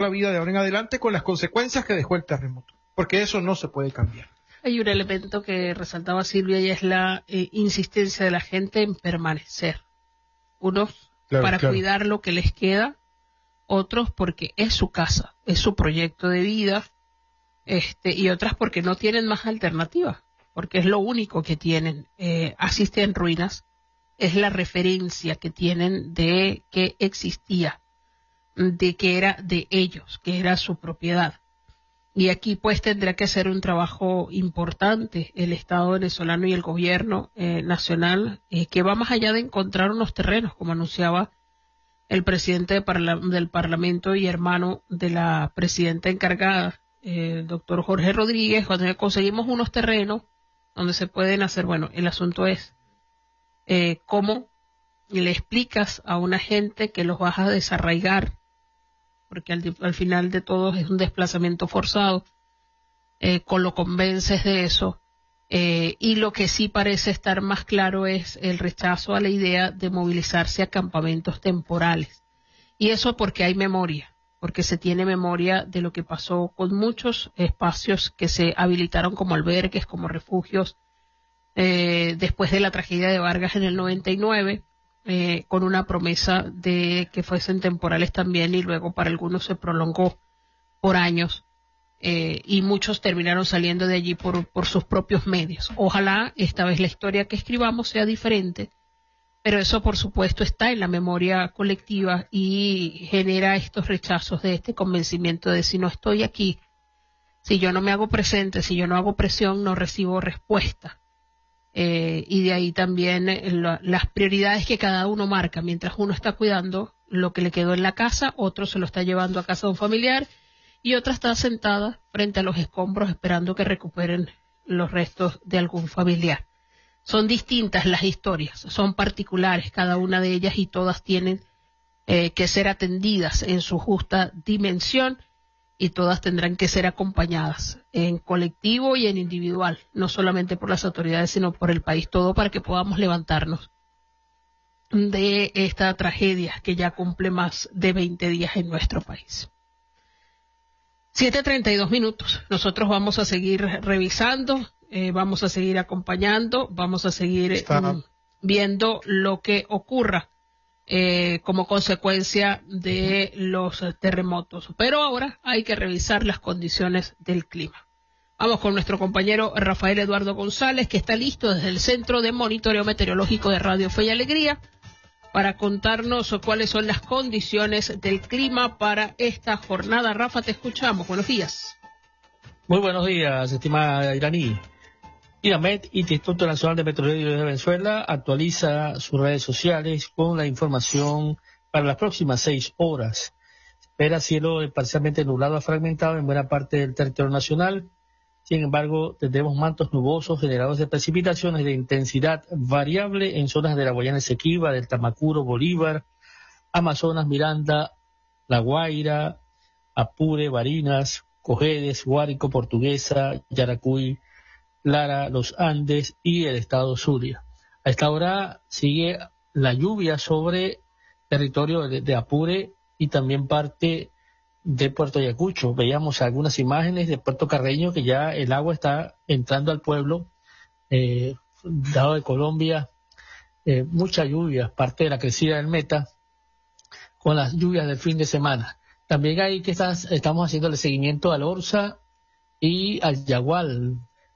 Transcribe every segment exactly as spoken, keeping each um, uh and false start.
la vida de ahora en adelante con las consecuencias que dejó el terremoto, porque eso no se puede cambiar. Hay un elemento que resaltaba Silvia y es la eh, insistencia de la gente en permanecer. Unos Claro, para claro. cuidar lo que les queda, otros porque es su casa, es su proyecto de vida, este, y otras porque no tienen más alternativas, porque es lo único que tienen. Eh, así esté en ruinas, es la referencia que tienen de que existía, de que era de ellos, que era su propiedad. Y aquí pues tendrá que hacer un trabajo importante el Estado venezolano y el gobierno eh, nacional, eh, que va más allá de encontrar unos terrenos, como anunciaba el presidente de parla del Parlamento y hermano de la presidenta encargada, eh, el doctor Jorge Rodríguez. Cuando conseguimos unos terrenos donde se pueden hacer, bueno, el asunto es eh, cómo le explicas a una gente que los vas a desarraigar, porque al, al final de todo es un desplazamiento forzado, eh, con lo convences de eso, eh, y lo que sí parece estar más claro es el rechazo a la idea de movilizarse a campamentos temporales. Y eso porque hay memoria, porque se tiene memoria de lo que pasó con muchos espacios que se habilitaron como albergues, como refugios, eh, después de la tragedia de Vargas en el noventa y nueve, Eh, con una promesa de que fuesen temporales también, y luego para algunos se prolongó por años, eh, y muchos terminaron saliendo de allí por, por sus propios medios. Ojalá esta vez la historia que escribamos sea diferente, pero eso por supuesto está en la memoria colectiva y genera estos rechazos de este convencimiento de si no estoy aquí, si yo no me hago presente, si yo no hago presión, no recibo respuesta. Eh, y de ahí también eh, la, las prioridades que cada uno marca. Mientras uno está cuidando lo que le quedó en la casa, otro se lo está llevando a casa de un familiar y otra está sentada frente a los escombros esperando que recuperen los restos de algún familiar. Son distintas las historias, son particulares cada una de ellas, y todas tienen eh, que ser atendidas en su justa dimensión, y todas tendrán que ser acompañadas en colectivo y en individual, no solamente por las autoridades, sino por el país todo, para que podamos levantarnos de esta tragedia que ya cumple más de veinte días en nuestro país. siete treinta y dos minutos. Nosotros vamos a seguir revisando, eh, vamos a seguir acompañando, vamos a seguir eh, viendo lo que ocurra Eh, como consecuencia de los terremotos. Pero ahora hay que revisar las condiciones del clima. Vamos con nuestro compañero Rafael Eduardo González, que está listo desde el Centro de Monitoreo Meteorológico de Radio Fe y Alegría para contarnos cuáles son las condiciones del clima para esta jornada. Rafa, te escuchamos. Buenos días. Muy buenos días, estimada Iraní. INAMET, Instituto Nacional de Meteorología de Venezuela, actualiza sus redes sociales con la información para las próximas seis horas. Se espera cielo parcialmente nublado a fragmentado en buena parte del territorio nacional. Sin embargo, tendremos mantos nubosos generados de precipitaciones de intensidad variable en zonas de la Guayana Esequiba, del Tamacuro, Bolívar, Amazonas, Miranda, La Guaira, Apure, Barinas, Cojedes, Guárico, Portuguesa, Yaracuy, Lara, los Andes y el estado Zulia. A esta hora sigue la lluvia sobre territorio de, de Apure y también parte de Puerto Ayacucho. Veíamos algunas imágenes de Puerto Carreño, que ya el agua está entrando al pueblo, eh, dado de Colombia, eh, mucha lluvia, parte de la crecida del Meta, con las lluvias del fin de semana. También hay que estás, estamos haciéndole seguimiento al Orza y al Yagual,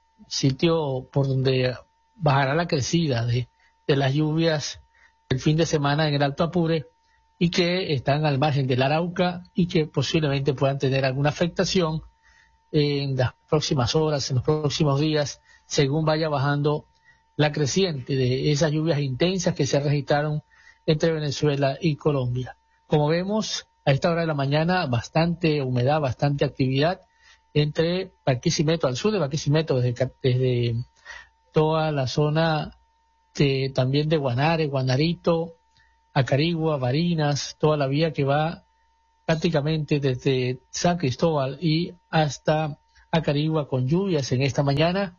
sitio por donde bajará la crecida de, de las lluvias el fin de semana en el Alto Apure, y que están al margen del Arauca y que posiblemente puedan tener alguna afectación en las próximas horas, en los próximos días, según vaya bajando la creciente de esas lluvias intensas que se registraron entre Venezuela y Colombia. Como vemos, a esta hora de la mañana, bastante humedad, bastante actividad entre Barquisimeto, al sur de Barquisimeto, desde, desde toda la zona de, también de Guanare, Guanarito, Acarigua, Barinas, toda la vía que va prácticamente desde San Cristóbal y hasta Acarigua, con lluvias en esta mañana.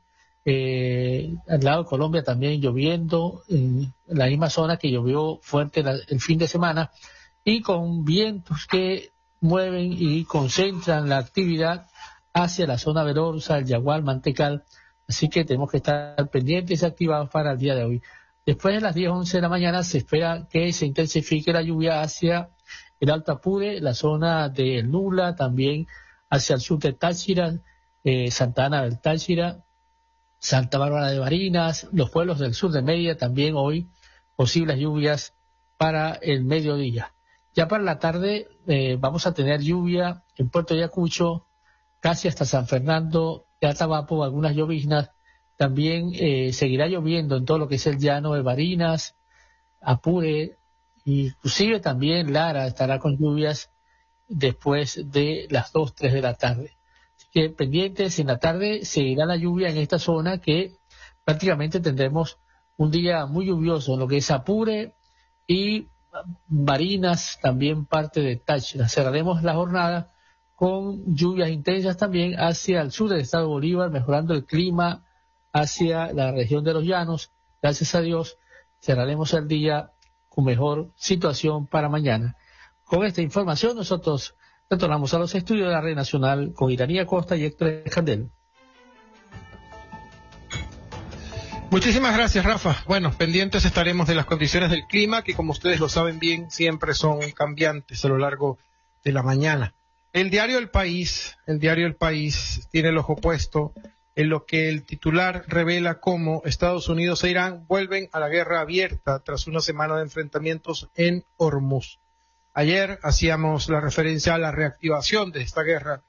Eh, al lado de Colombia también lloviendo, en la misma zona que llovió fuerte la, el fin de semana, y con vientos que mueven y concentran la actividad hacia la zona Verosa, el Yagual, Mantecal, así que tenemos que estar pendientes y activados para el día de hoy. Después de las diez, once de la mañana se espera que se intensifique la lluvia hacia el Alto Apure, la zona de Nula, también hacia el sur de Táchira, eh, Santa Ana del Táchira, Santa Bárbara de Barinas, los pueblos del sur de Mérida, también hoy posibles lluvias para el mediodía. Ya para la tarde eh, vamos a tener lluvia en Puerto Ayacucho, casi hasta San Fernando de Atabapo, algunas lloviznas. También eh, seguirá lloviendo en todo lo que es el llano de Barinas, Apure, inclusive también Lara estará con lluvias después de las dos, tres de la tarde. Así que pendientes, en la tarde seguirá la lluvia en esta zona, que prácticamente tendremos un día muy lluvioso en lo que es Apure y Barinas, también parte de Táchira. Cerraremos la jornada con lluvias intensas también hacia el sur del estado de Bolívar, mejorando el clima hacia la región de los llanos. Gracias a Dios cerraremos el día con mejor situación para mañana. Con esta información nosotros retornamos a los estudios de la Red Nacional con Iranía Costa y Héctor Escandel. Muchísimas gracias, Rafa. Bueno, pendientes estaremos de las condiciones del clima, que como ustedes lo saben bien, siempre son cambiantes a lo largo de la mañana. El diario El País, el diario El País tiene el ojo puesto en lo que el titular revela como Estados Unidos e Irán vuelven a la guerra abierta tras una semana de enfrentamientos en Hormuz. Ayer hacíamos la referencia a la reactivación de esta guerra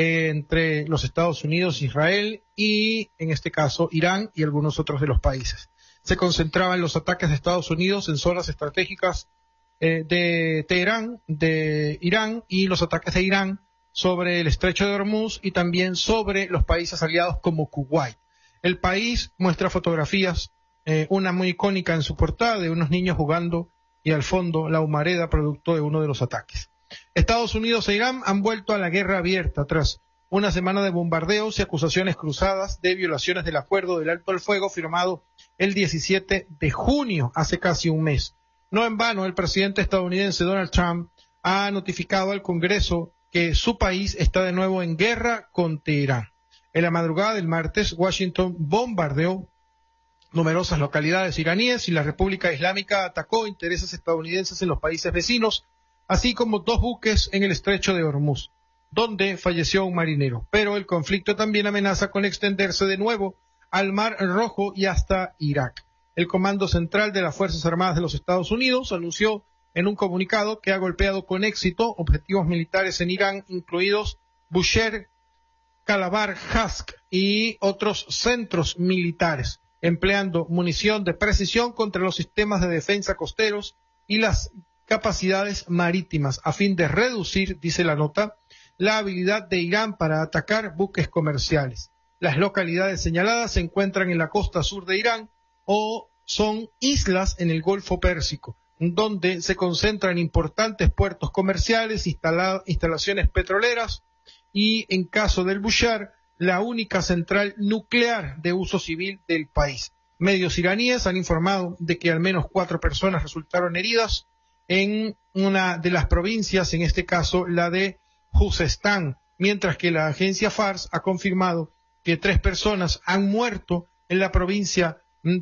entre los Estados Unidos, Israel y, en este caso, Irán y algunos otros de los países. Se concentraban los ataques de Estados Unidos en zonas estratégicas eh, de Teherán, de Irán, y los ataques de Irán sobre el estrecho de Hormuz y también sobre los países aliados como Kuwait. El País muestra fotografías, eh, una muy icónica en su portada, de unos niños jugando y al fondo la humareda producto de uno de los ataques. Estados Unidos e Irán han vuelto a la guerra abierta tras una semana de bombardeos y acusaciones cruzadas de violaciones del acuerdo del alto el fuego firmado el diecisiete de junio, hace casi un mes. No en vano, el presidente estadounidense Donald Trump ha notificado al Congreso que su país está de nuevo en guerra con Teherán. En la madrugada del martes, Washington bombardeó numerosas localidades iraníes y la República Islámica atacó intereses estadounidenses en los países vecinos, así como dos buques en el estrecho de Hormuz, donde falleció un marinero. Pero el conflicto también amenaza con extenderse de nuevo al Mar Rojo y hasta Irak. El Comando Central de las Fuerzas Armadas de los Estados Unidos anunció en un comunicado que ha golpeado con éxito objetivos militares en Irán, incluidos Bushehr, Calabar, Hask y otros centros militares, empleando munición de precisión contra los sistemas de defensa costeros y las capacidades marítimas, a fin de reducir, dice la nota, la habilidad de Irán para atacar buques comerciales. Las localidades señaladas se encuentran en la costa sur de Irán o son islas en el Golfo Pérsico, donde se concentran importantes puertos comerciales, instala- instalaciones petroleras y, en caso del Bushehr, la única central nuclear de uso civil del país. Medios iraníes han informado de que al menos cuatro personas resultaron heridas en una de las provincias, en este caso la de Juzestán, mientras que la agencia Fars ha confirmado que tres personas han muerto en la provincia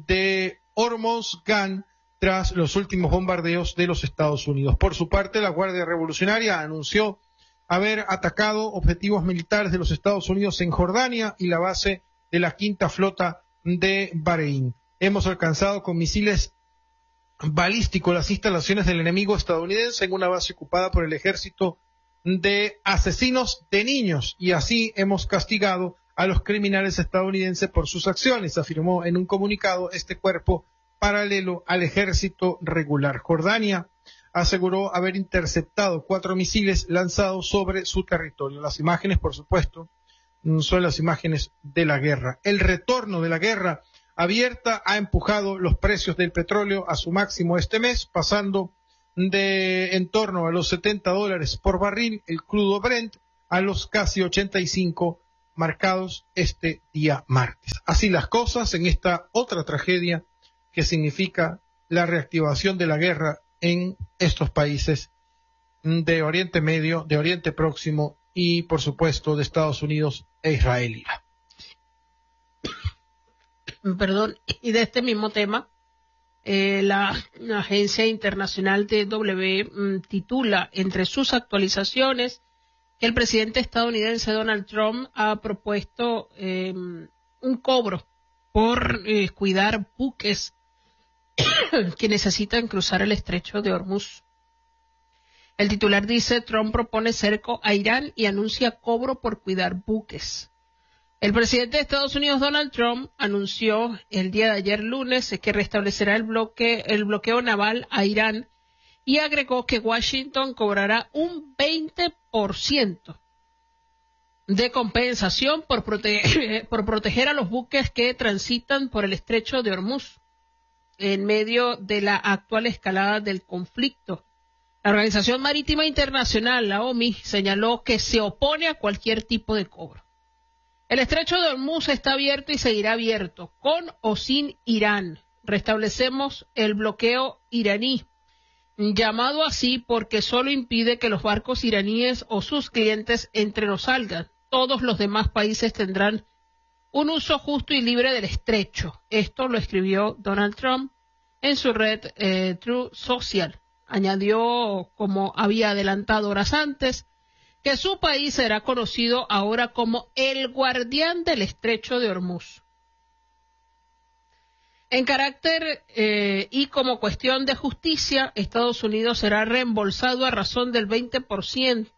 de Hormozgan tras los últimos bombardeos de los Estados Unidos. Por su parte, la Guardia Revolucionaria anunció haber atacado objetivos militares de los Estados Unidos en Jordania y la base de la Quinta Flota de Bahrein. Hemos alcanzado con misiles balísticos las instalaciones del enemigo estadounidense en una base ocupada por el ejército de asesinos de niños y así hemos castigado a los criminales estadounidenses por sus acciones, afirmó en un comunicado este cuerpo paralelo al ejército regular. Jordania aseguró haber interceptado cuatro misiles lanzados sobre su territorio. Las imágenes, por supuesto, son las imágenes de la guerra. El retorno de la guerra abierta ha empujado los precios del petróleo a su máximo este mes, pasando de en torno a los setenta dólares por barril el crudo Brent a los casi ochenta y cinco marcados este día martes. Así las cosas en esta otra tragedia que significa la reactivación de la guerra en estos países de Oriente Medio, de Oriente Próximo y, por supuesto, de Estados Unidos e Israel. Perdón, y de este mismo tema, eh, la, la Agencia Internacional de W mm, titula entre sus actualizaciones que el presidente estadounidense Donald Trump ha propuesto eh, un cobro por eh, cuidar buques que necesitan cruzar el estrecho de Hormuz. El titular dice: Trump propone cerco a Irán y anuncia cobro por cuidar buques. El presidente de Estados Unidos, Donald Trump, anunció el día de ayer lunes que restablecerá el bloque, el bloqueo naval a Irán y agregó que Washington cobrará un veinte por ciento de compensación por, prote- por proteger a los buques que transitan por el estrecho de Hormuz en medio de la actual escalada del conflicto. La Organización Marítima Internacional, la O M I, señaló que se opone a cualquier tipo de cobro. El estrecho de Hormuz está abierto y seguirá abierto, con o sin Irán. Restablecemos el bloqueo iraní, llamado así porque solo impide que los barcos iraníes o sus clientes entren o salgan. Todos los demás países tendrán un uso justo y libre del estrecho. Esto lo escribió Donald Trump en su red eh, Truth Social. Añadió, como había adelantado horas antes, que su país será conocido ahora como el guardián del estrecho de Hormuz. En carácter eh, y como cuestión de justicia, Estados Unidos será reembolsado a razón del veinte por ciento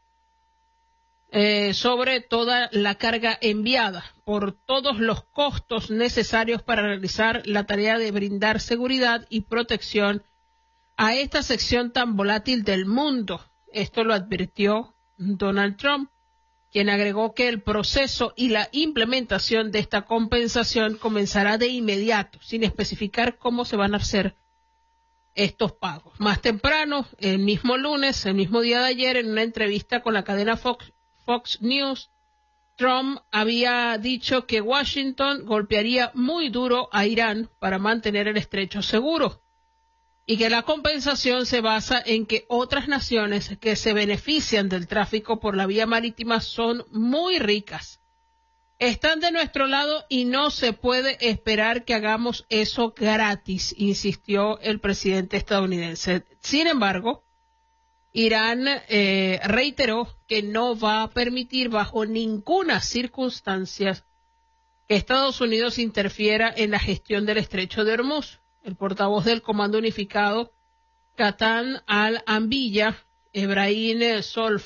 eh, sobre toda la carga enviada por todos los costos necesarios para realizar la tarea de brindar seguridad y protección a esta sección tan volátil del mundo. Esto lo advirtió Donald Trump, quien agregó que el proceso y la implementación de esta compensación comenzará de inmediato, sin especificar cómo se van a hacer estos pagos. Más temprano, el mismo lunes, el mismo día de ayer, en una entrevista con la cadena Fox, Fox News, Trump había dicho que Washington golpearía muy duro a Irán para mantener el estrecho seguro, y que la compensación se basa en que otras naciones que se benefician del tráfico por la vía marítima son muy ricas. Están de nuestro lado y no se puede esperar que hagamos eso gratis, insistió el presidente estadounidense. Sin embargo, Irán eh, reiteró que no va a permitir bajo ninguna circunstancia que Estados Unidos interfiera en la gestión del estrecho de Hormuz. El portavoz del Comando Unificado, Katan al-Anbiya, Ebrahim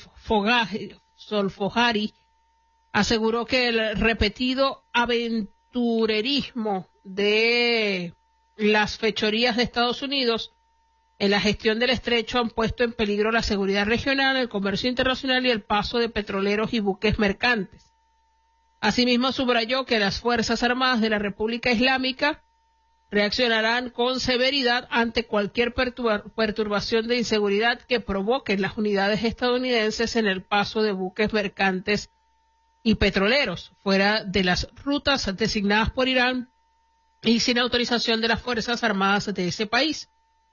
Solfojari, aseguró que el repetido aventurerismo de las fechorías de Estados Unidos en la gestión del estrecho han puesto en peligro la seguridad regional, el comercio internacional y el paso de petroleros y buques mercantes. Asimismo, subrayó que las Fuerzas Armadas de la República Islámica reaccionarán con severidad ante cualquier perturba- perturbación de inseguridad que provoquen las unidades estadounidenses en el paso de buques mercantes y petroleros fuera de las rutas designadas por Irán y sin autorización de las Fuerzas Armadas de ese país.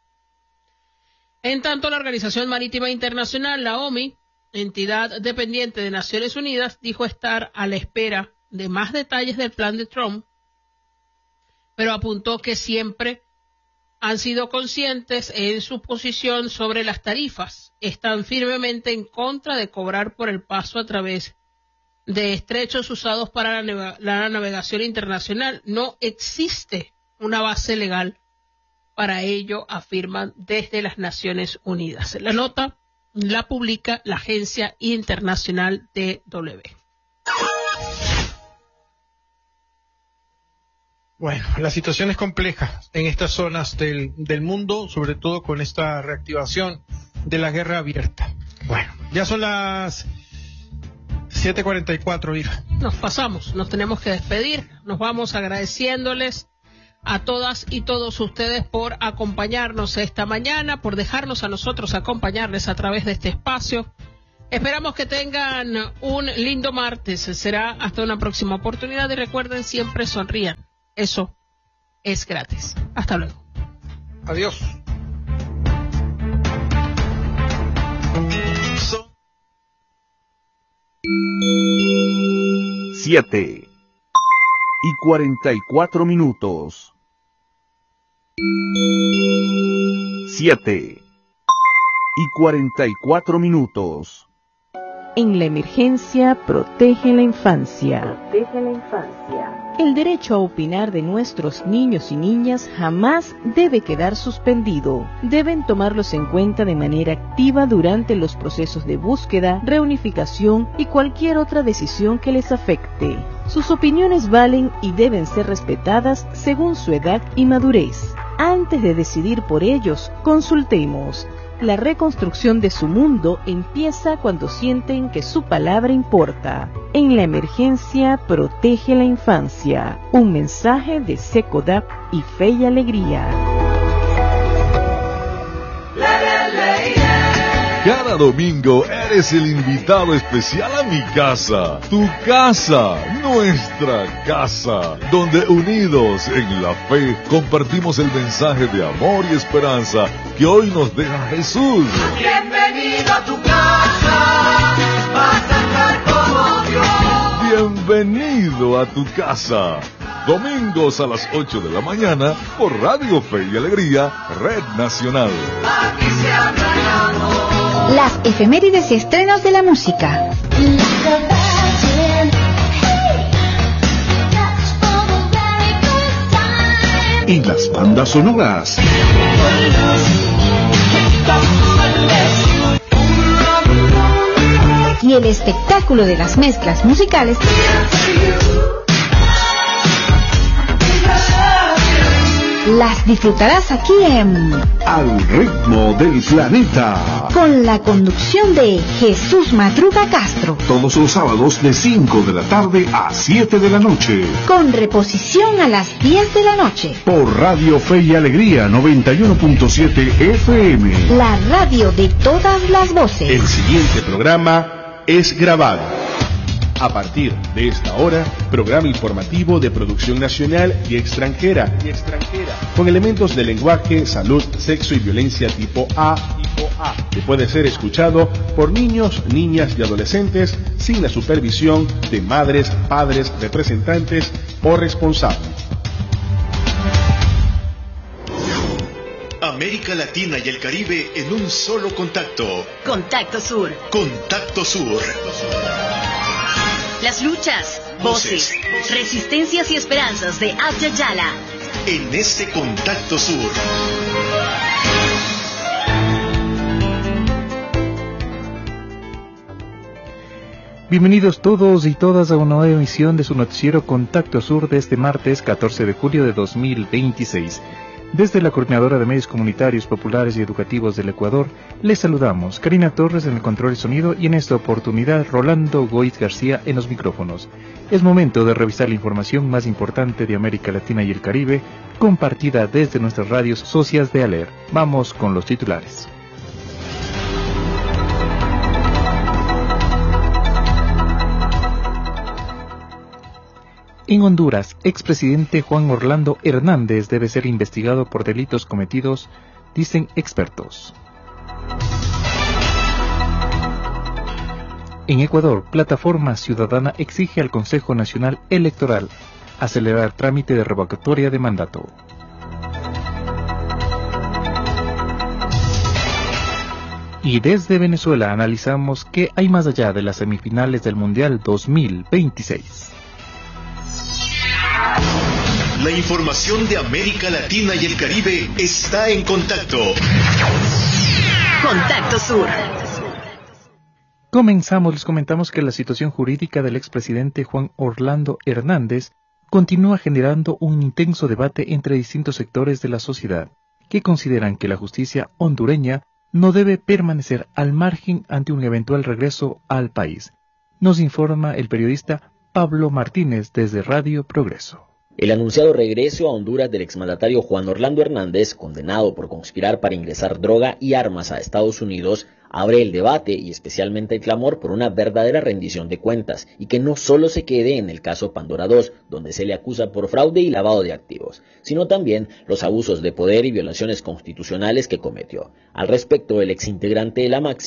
En tanto, la Organización Marítima Internacional, la O M I, entidad dependiente de Naciones Unidas, dijo estar a la espera de más detalles del plan de Trump, pero apuntó que siempre han sido conscientes en su posición sobre las tarifas. Están firmemente en contra de cobrar por el paso a través de estrechos usados para la, navega- la navegación internacional. No existe una base legal para ello, afirman desde las Naciones Unidas. La nota la publica la Agencia Internacional de W. Bueno, la situación es compleja en estas zonas del, del mundo, sobre todo con esta reactivación de la guerra abierta. Bueno, ya son las siete cuarenta y cuatro, Ira. Nos pasamos, nos tenemos que despedir. Nos vamos agradeciéndoles a todas y todos ustedes por acompañarnos esta mañana, por dejarnos a nosotros acompañarles a través de este espacio. Esperamos que tengan un lindo martes. Será hasta una próxima oportunidad y recuerden, siempre sonrían. Eso es gratis. Hasta luego. Adiós. Siete y cuarenta y cuatro minutos. Siete y cuarenta y cuatro minutos. En la emergencia, protege la infancia. Protege la infancia. El derecho a opinar de nuestros niños y niñas jamás debe quedar suspendido. Deben tomarlos en cuenta de manera activa durante los procesos de búsqueda, reunificación y cualquier otra decisión que les afecte. Sus opiniones valen y deben ser respetadas según su edad y madurez. Antes de decidir por ellos, consultemos. La reconstrucción de su mundo empieza cuando sienten que su palabra importa. En la emergencia, protege la infancia. Un mensaje de SECODAP y Fe y Alegría. Cada domingo eres el invitado especial a mi casa, tu casa, nuestra casa, donde unidos en la fe compartimos el mensaje de amor y esperanza que hoy nos deja Jesús. Bienvenido a tu casa, vas a estar como Dios. Bienvenido a tu casa. Domingos a las ocho de la mañana por Radio Fe y Alegría, Red Nacional. Aquí se habla de amor. Las efemérides y estrenos de la música. Y las bandas sonoras. Y el espectáculo de las mezclas musicales. Las disfrutarás aquí en Al ritmo del planeta. Con la conducción de Jesús Madruga Castro. Todos los sábados de cinco de la tarde a siete de la noche. Con reposición a las diez de la noche. Por Radio Fe y Alegría noventa y uno punto siete F M. La radio de todas las voces. El siguiente programa es grabado. A partir de esta hora, programa informativo de producción nacional y extranjera, y extranjera, con elementos de lenguaje, salud, sexo y violencia tipo A, tipo A, que puede ser escuchado por niños, niñas y adolescentes sin la supervisión de madres, padres, representantes o responsables. América Latina y el Caribe en un solo contacto. Contacto Sur. Contacto Sur. Las luchas, voces, resistencias y esperanzas de Abya Yala. En este Contacto Sur. Bienvenidos todos y todas a una nueva emisión de su noticiero Contacto Sur de este martes catorce de julio de dos mil veintiséis. Desde la Coordinadora de Medios Comunitarios, Populares y Educativos del Ecuador, les saludamos Karina Torres en el control de sonido y en esta oportunidad Rolando Goiz García en los micrófonos. Es momento de revisar la información más importante de América Latina y el Caribe, compartida desde nuestras radios socias de ALER. Vamos con los titulares. En Honduras, expresidente Juan Orlando Hernández debe ser investigado por delitos cometidos, dicen expertos. En Ecuador, Plataforma Ciudadana exige al Consejo Nacional Electoral acelerar trámite de revocatoria de mandato. Y desde Venezuela analizamos qué hay más allá de las semifinales del Mundial dos mil veintiséis. La información de América Latina y el Caribe está en contacto. Contacto Sur. Comenzamos, les comentamos que la situación jurídica del expresidente Juan Orlando Hernández continúa generando un intenso debate entre distintos sectores de la sociedad, que consideran que la justicia hondureña no debe permanecer al margen ante un eventual regreso al país. Nos informa el periodista Pablo Martínez desde Radio Progreso. El anunciado regreso a Honduras del exmandatario Juan Orlando Hernández, condenado por conspirar para ingresar droga y armas a Estados Unidos, abre el debate y especialmente el clamor por una verdadera rendición de cuentas y que no solo se quede en el caso Pandora dos, donde se le acusa por fraude y lavado de activos, sino también los abusos de poder y violaciones constitucionales que cometió. Al respecto, el exintegrante de la Maxi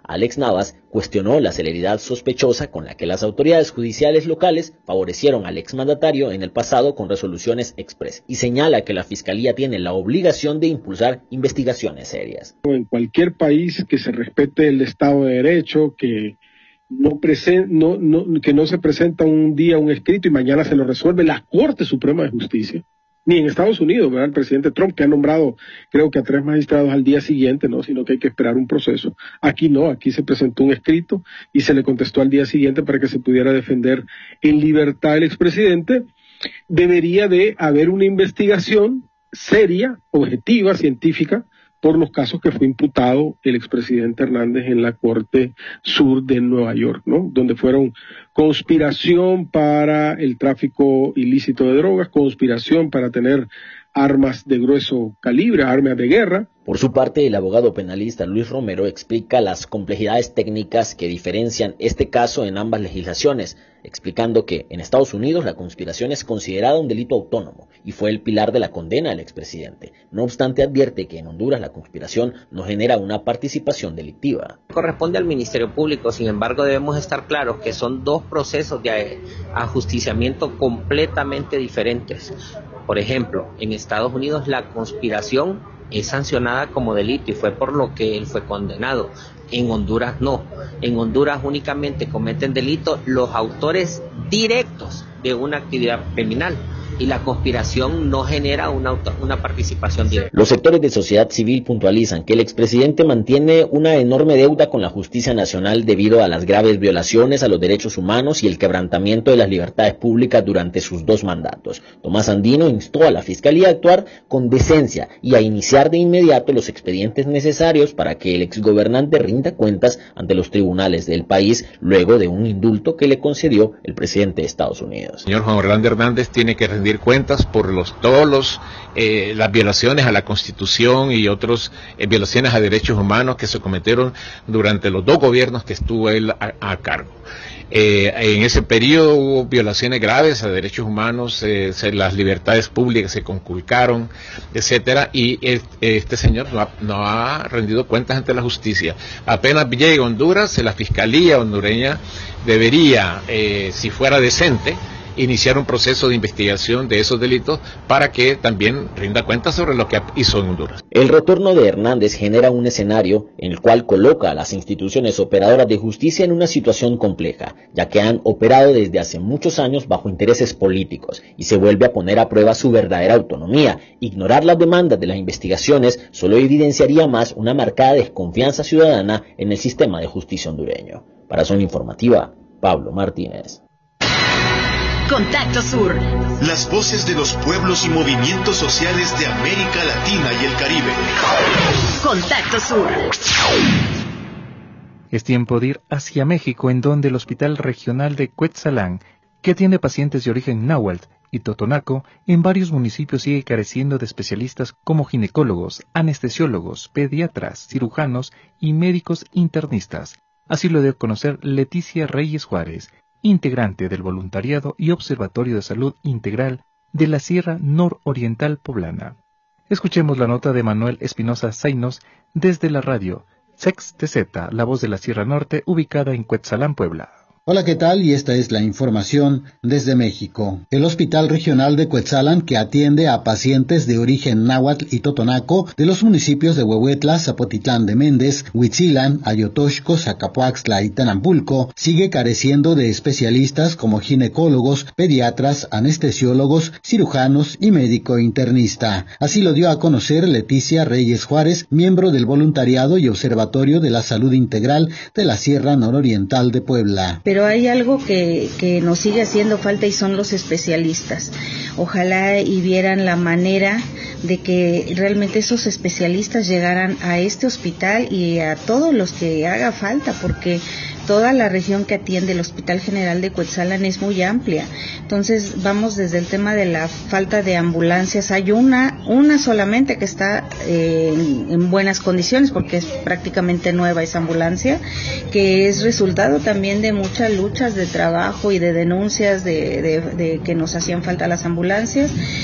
Alex Navas, cuestionó la celeridad sospechosa con la que las autoridades judiciales locales favorecieron al exmandatario en el pasado con resoluciones express y señala que la Fiscalía tiene la obligación de impulsar investigaciones serias. En cualquier país que se respete el Estado de Derecho, que no, presen, no, no, que no se presenta un día un escrito y mañana se lo resuelve la Corte Suprema de Justicia, ni en Estados Unidos, ¿verdad? El presidente Trump, que ha nombrado creo que a tres magistrados al día siguiente, ¿no? Sino que hay que esperar un proceso. Aquí no, aquí se presentó un escrito y se le contestó al día siguiente para que se pudiera defender en libertad el expresidente. Debería de haber una investigación seria, objetiva, científica, por los casos que fue imputado el expresidente Hernández en la Corte Sur de Nueva York, ¿no? Donde fueron conspiración para el tráfico ilícito de drogas, conspiración para tener armas de grueso calibre, armas de guerra. Por su parte, el abogado penalista Luis Romero explica las complejidades técnicas que diferencian este caso en ambas legislaciones, explicando que en Estados Unidos la conspiración es considerada un delito autónomo y fue el pilar de la condena del expresidente. No obstante, advierte que en Honduras la conspiración no genera una participación delictiva. Corresponde al Ministerio Público, sin embargo debemos estar claros que son dos procesos de ajusticiamiento completamente diferentes. Por ejemplo, en Estados Unidos la conspiración es sancionada como delito y fue por lo que él fue condenado. En Honduras no. En Honduras únicamente cometen delito los autores directos de una actividad criminal y la conspiración no genera una, auto, una participación directa. Los sectores de sociedad civil puntualizan que el expresidente mantiene una enorme deuda con la justicia nacional debido a las graves violaciones a los derechos humanos y el quebrantamiento de las libertades públicas durante sus dos mandatos. Tomás Andino instó a la Fiscalía a actuar con decencia y a iniciar de inmediato los expedientes necesarios para que el exgobernante rinda cuentas ante los tribunales del país luego de un indulto que le concedió el presidente de Estados Unidos. Señor Juan Orlando Hernández tiene que rendir cuentas por los todos los eh, las violaciones a la Constitución y otras eh, violaciones a derechos humanos que se cometieron durante los dos gobiernos que estuvo él a, a cargo. Eh, en ese periodo hubo violaciones graves a derechos humanos, eh, se, las libertades públicas se conculcaron, etcétera, y este, este señor no ha, no ha rendido cuentas ante la justicia. Apenas llega a Honduras, la Fiscalía hondureña debería, eh, si fuera decente, iniciar un proceso de investigación de esos delitos para que también rinda cuentas sobre lo que hizo en Honduras. El retorno de Hernández genera un escenario en el cual coloca a las instituciones operadoras de justicia en una situación compleja, ya que han operado desde hace muchos años bajo intereses políticos y se vuelve a poner a prueba su verdadera autonomía. Ignorar las demandas de las investigaciones solo evidenciaría más una marcada desconfianza ciudadana en el sistema de justicia hondureño. Para Zona Informativa, Pablo Martínez. Contacto Sur. Las voces de los pueblos y movimientos sociales de América Latina y el Caribe. Contacto Sur. Es tiempo de ir hacia México, en donde el Hospital Regional de Cuetzalan, que atiende pacientes de origen náhuatl y totonaco, en varios municipios sigue careciendo de especialistas como ginecólogos, anestesiólogos, pediatras, cirujanos y médicos internistas. Así lo dio a conocer Leticia Reyes Juárez, integrante del Voluntariado y Observatorio de Salud Integral de la Sierra Nororiental Poblana. Escuchemos la nota de Manuel Espinosa Zainos desde la radio Sex T Z, la voz de la Sierra Norte, ubicada en Cuetzalan, Puebla. Hola, ¿qué tal? Y esta es la información desde México. El Hospital Regional de Cuetzalan, que atiende a pacientes de origen náhuatl y totonaco de los municipios de Huehuetla, Zapotitlán de Méndez, Huitzilan, Ayotoxco, Zacapuaxtla y Tanambulco, sigue careciendo de especialistas como ginecólogos, pediatras, anestesiólogos, cirujanos y médico internista. Así lo dio a conocer Leticia Reyes Juárez, miembro del Voluntariado y Observatorio de la Salud Integral de la Sierra Nororiental de Puebla. Pero hay algo que, que nos sigue haciendo falta y son los especialistas. Ojalá y vieran la manera de que realmente esos especialistas llegaran a este hospital y a todos los que haga falta, porque toda la región que atiende el Hospital General de Cuetzalan es muy amplia. Entonces vamos desde el tema de la falta de ambulancias. Hay una, una solamente que está eh, en, en buenas condiciones porque es prácticamente nueva esa ambulancia, que es resultado también de muchas luchas de trabajo y de denuncias de, de, de que nos hacían falta las ambulancias.